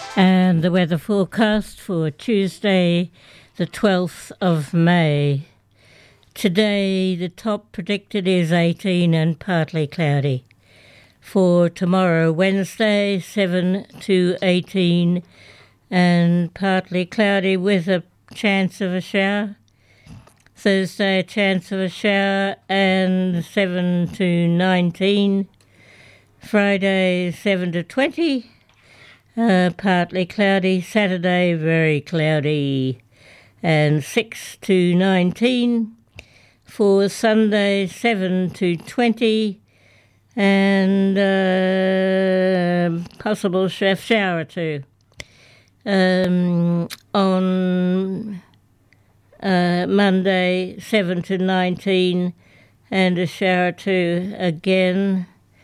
And the weather forecast for Tuesday, the 12th of May. Today, the top predicted is 18 and partly cloudy. For tomorrow, Wednesday, 7 to 18 and partly cloudy with a chance of a shower. Thursday, a chance of a shower and 7 to 19. Friday, 7 to 20. Partly cloudy. Saturday, very cloudy and 6 to 19. For Sunday, 7 to 20 and possible shower too. On Monday, 7 to 19 and a shower too again,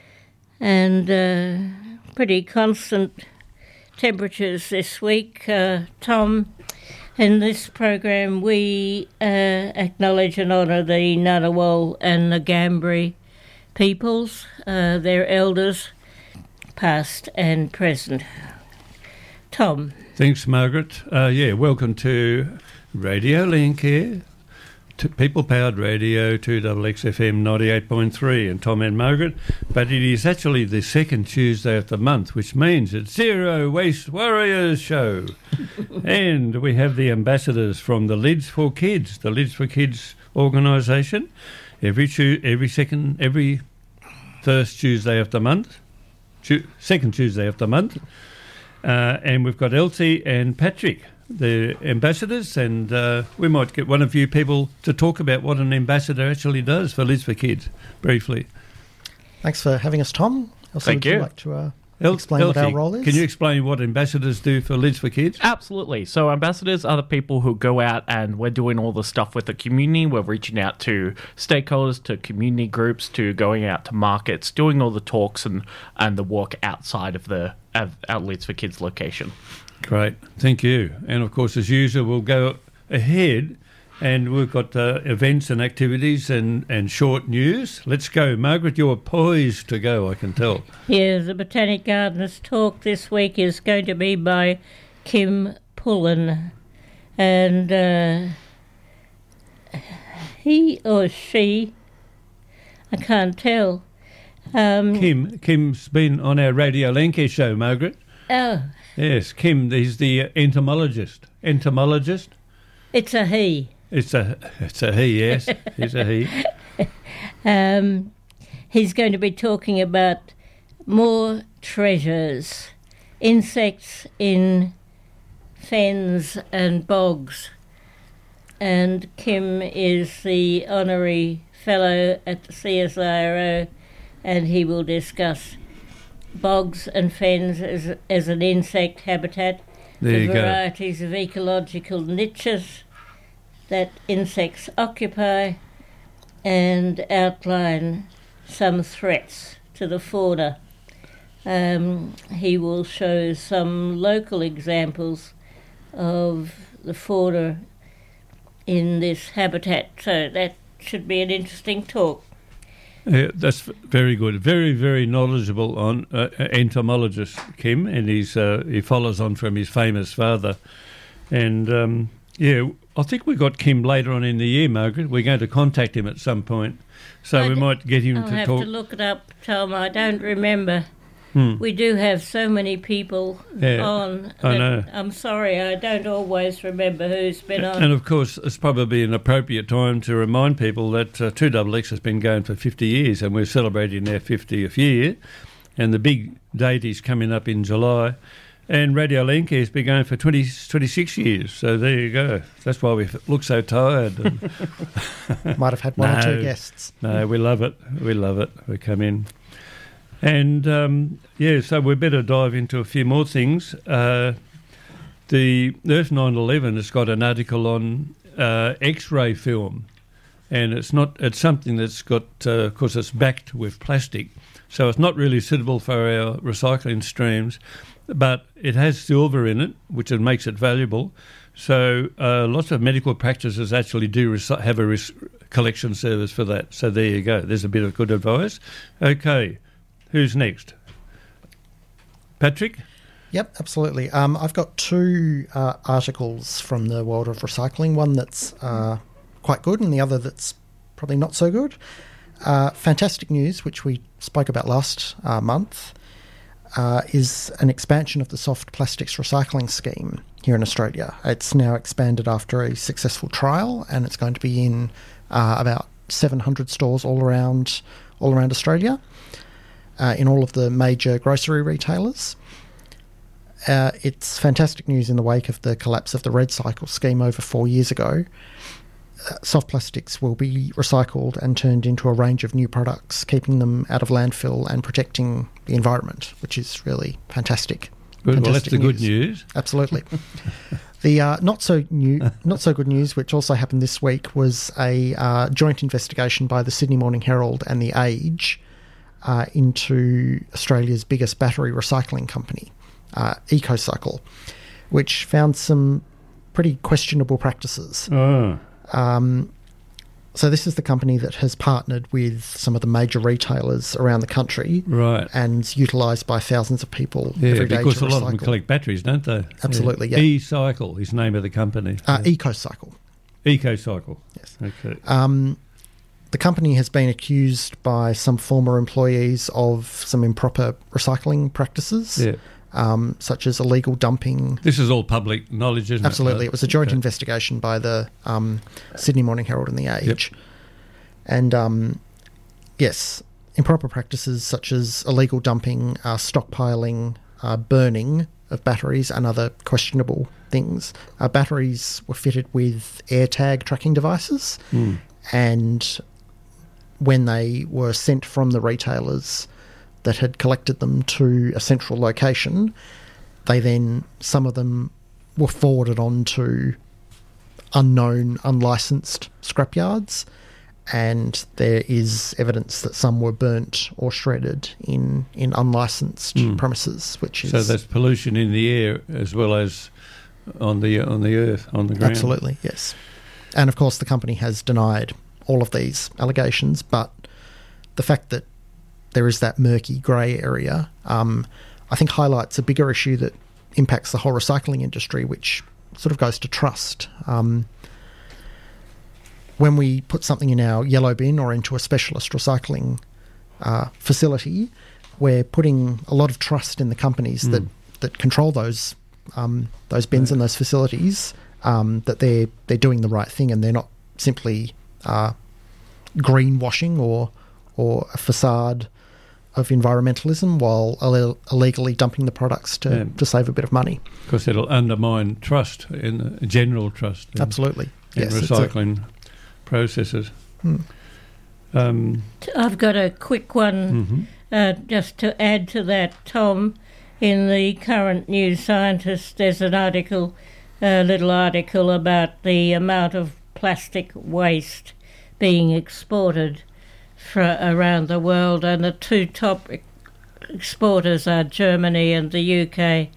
and pretty constant temperatures this week. Tom, in this program we acknowledge and honour the Ngunnawal and the Ngambri peoples, their elders, past and present. Tom. Thanks, Margaret. Welcome to Radio Link here, to people-powered radio, 2XXFM 98.3, and Tom and Margaret. But it is actually the second Tuesday of the month, which means it's Zero Waste Warriors Show. And we have the ambassadors from the Lids for Kids, organisation, every first Tuesday of the month, second Tuesday of the month. And we've got Elsie and Patrick, the ambassadors, and we might get one of you people to talk about what an ambassador actually does for Lids for Kids, briefly. Thanks for having us, Tom. Elsie, Thank you. Would you like to explain what our role is? Can you explain what ambassadors do for Lids for Kids? Absolutely. So ambassadors are the people who go out and we're doing all the stuff with the community. We're reaching out to stakeholders, to community groups, to going out to markets, doing all the talks and the work outside of our Lids for Kids location. Great, thank you. And of course, as usual, we'll go ahead and we've got events and activities and short news. Let's go. Margaret, you're poised to go, I can tell. Yeah, the Botanic Gardens talk this week is going to be by Kim Pullen, and he or she, I can't tell. Kim's been on our Radio Lancashire show, Margaret. Oh. Yes, Kim, he's the entomologist. Entomologist? It's a he. It's a he, yes. He's a he. He's going to be talking about more treasures, insects in fens and bogs. And Kim is the honorary fellow at the CSIRO, and he will discuss bogs and fens as an insect habitat, the varieties of ecological niches that insects occupy, and outline some threats to the fauna. He will show some local examples of the fauna in this habitat, so that should be an interesting talk. That's very good. Very, very knowledgeable on entomologist, Kim, and he follows on from his famous father. And, I think we got Kim later on in the year, Margaret. We're going to contact him at some point, so we might get him to talk. I'll have to look it up, Tom. I don't remember. We do have so many people on. I know. I'm sorry, I don't always remember who's been on. And, of course, it's probably an appropriate time to remind people that 2XX has been going for 50 years and we're celebrating our 50th year. And the big date is coming up in July. And Radio Link has been going for 26 years. So there you go. That's why we look so tired. Might have had one or two guests. No, we love it. We love it. We come in. And, so we better dive into a few more things. The Earth 9/11 has got an article on X-ray film, and it's something that's got, of course, it's backed with plastic, so it's not really suitable for our recycling streams, but it has silver in it, which makes it valuable. So lots of medical practices actually do have a collection service for that. So there you go. There's a bit of good advice. Okay. Who's next? Patrick? Yep, absolutely. I've got two articles from the world of recycling, one that's quite good and the other that's probably not so good. Fantastic news, which we spoke about last month, is an expansion of the soft plastics recycling scheme here in Australia. It's now expanded after a successful trial, and it's going to be in about 700 stores all around Australia, in all of the major grocery retailers. It's fantastic news in the wake of the collapse of the REDcycle scheme over 4 years ago. Soft plastics will be recycled and turned into a range of new products, keeping them out of landfill and protecting the environment, which is really fantastic. Good. Well, that's the good news. Absolutely. The not so good news, which also happened this week, was a joint investigation by the Sydney Morning Herald and The Age into Australia's biggest battery recycling company, EcoCycle, which found some pretty questionable practices. Oh. So this is the company that has partnered with some of the major retailers around the country, right, and utilised by thousands of people every day. Because to a lot of them collect batteries, don't they? Absolutely, yeah. ECycle is the name of the company. EcoCycle. EcoCycle. Yes. Okay. The company has been accused by some former employees of some improper recycling practices. Yeah. Such as illegal dumping. This is all public knowledge, isn't it? Absolutely. It was a joint investigation by the Sydney Morning Herald and The Age. Yep. And, yes, improper practices such as illegal dumping, stockpiling, burning of batteries and other questionable things. Batteries were fitted with AirTag tracking devices, and when they were sent from the retailers that had collected them to a central location, some of them were forwarded on to unknown, unlicensed scrapyards, and there is evidence that some were burnt or shredded in unlicensed premises, which is... So that's pollution in the air as well as on the earth, on the ground. Absolutely, yes. And of course the company has denied all of these allegations, but the fact that there is that murky grey area, I think highlights a bigger issue that impacts the whole recycling industry, which sort of goes to trust. When we put something in our yellow bin or into a specialist recycling facility, we're putting a lot of trust in the companies that control those bins and those facilities, that they're doing the right thing and they're not simply greenwashing or a facade of environmentalism while illegally dumping the products to save a bit of money. Because it'll undermine trust, in general trust. Absolutely. In recycling processes. I've got a quick one just to add to that, Tom. In the current New Scientist, there's an article, a little article about the amount of plastic waste being exported around the world, and the two top exporters are Germany and the UK.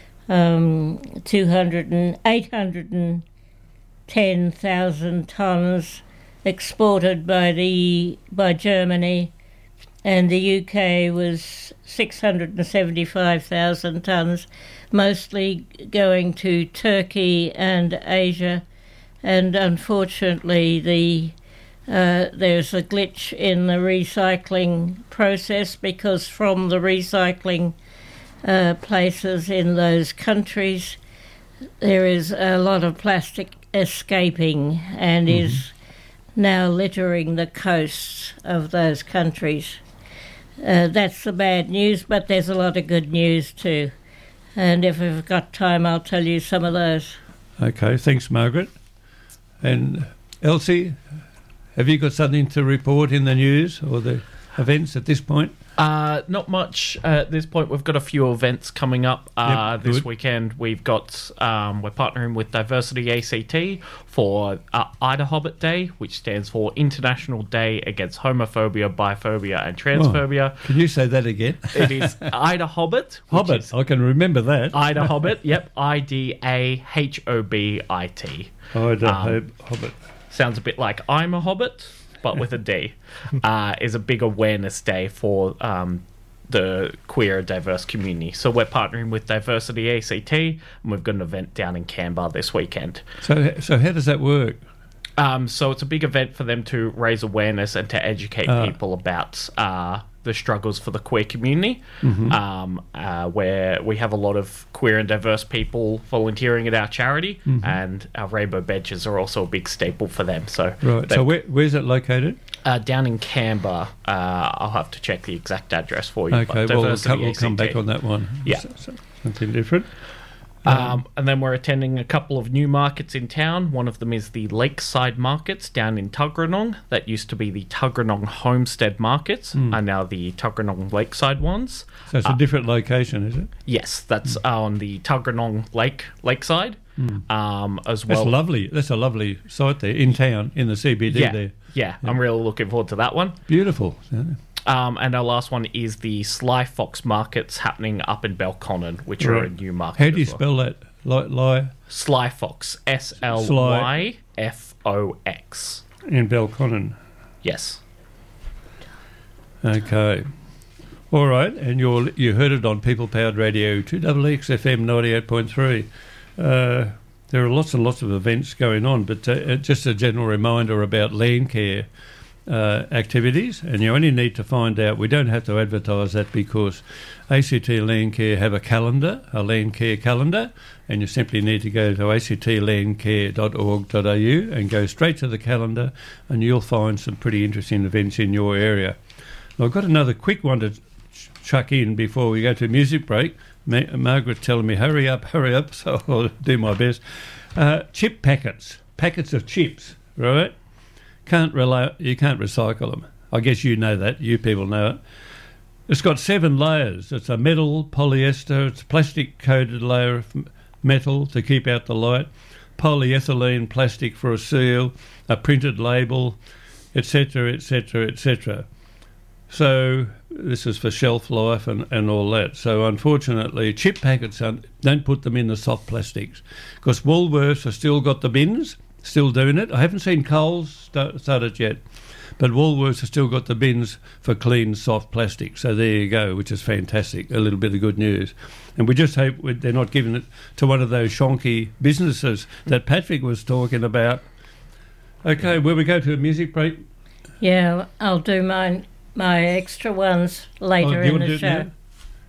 810,000 tonnes exported by Germany, and the UK was 675,000 tonnes, mostly going to Turkey and Asia. And unfortunately, there's a glitch in the recycling process, because from the recycling places in those countries, there is a lot of plastic escaping and is now littering the coasts of those countries. That's the bad news, but there's a lot of good news too. And if we've got time, I'll tell you some of those. Okay, thanks, Margaret. And Elsie, have you got something to report in the news or the events at this point? Not much at this point. We've got a few events coming up this weekend. We've got we're partnering with Diversity ACT for Ida Hobbit Day, which stands for International Day Against Homophobia, Biphobia and Transphobia. Oh, can you say that again? It is Ida Hobbit. Hobbit, I can remember that. Ida Hobbit, yep. IDAHOBIT. Ida Hobbit. Sounds a bit like I'm a Hobbit, but with a D. Is a big awareness day for the queer diverse community. So we're partnering with Diversity ACT, and we've got an event down in Canberra this weekend. So how does that work? So it's a big event for them to raise awareness and to educate people about the struggles for the queer community, where we have a lot of queer and diverse people volunteering at our charity, and our rainbow benches are also a big staple for them. So, right. So where's it located? Down in Canberra. I'll have to check the exact address for you. Okay, well, we'll come back on that one. Yeah. So something different. And then we're attending a couple of new markets in town. One of them is the Lakeside Markets down in Tuggeranong. That used to be the Tuggeranong Homestead Markets, are now the Tuggeranong Lakeside ones. So it's a different location, is it? Yes, that's on the Tuggeranong Lakeside. As well. That's lovely. That's a lovely site there in town, in the CBD there. Yeah, I'm really looking forward to that one. Beautiful. Yeah. And our last one is the Sly Fox Markets happening up in Belconnen, which are a new market. How do you spell that? Sly Fox. SLYFOX. In Belconnen. Yes. Okay. All right, and you heard it on People Powered Radio 2XX FM 98.3. There are lots and lots of events going on, but just a general reminder about land care activities, and you only need to find out. We don't have to advertise that because ACT Land Care have a calendar, a land care calendar, and you simply need to go to actlandcare.org.au and go straight to the calendar, and you'll find some pretty interesting events in your area. Now, I've got another quick one to chuck in before we go to music break. Margaret's telling me hurry up, so I'll do my best. Chip packets of chips, right? You can't recycle them. I guess you know that. You people know it. It's got 7 layers. It's a metal, polyester, it's a plastic-coated layer of metal to keep out the light, polyethylene plastic for a seal, a printed label, etc., etc., etc. So this is for shelf life and all that. So unfortunately, chip packets, don't put them in the soft plastics, because Woolworths have still got the bins, still doing it. I haven't seen Coles start it yet, but Woolworths have still got the bins for clean soft plastic. So there you go, which is fantastic, a little bit of good news. And we just hope they're not giving it to one of those shonky businesses that Patrick was talking about. Okay, will we go to a music break? Yeah, I'll do my extra ones later in the show. Now?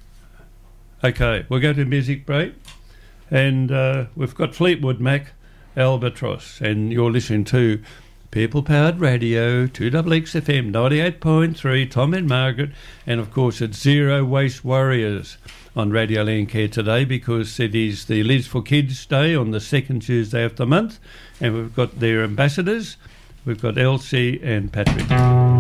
Okay, we'll go to a music break, and we've got Fleetwood Mac, Albatross, and you're listening to People Powered Radio 2XX FM 98.3, Tom and Margaret, and of course it's Zero Waste Warriors on Radio Land Care today, because it is the Lids for Kids Day on the second Tuesday of the month, and we've got their ambassadors. We've got Elsie and Patrick.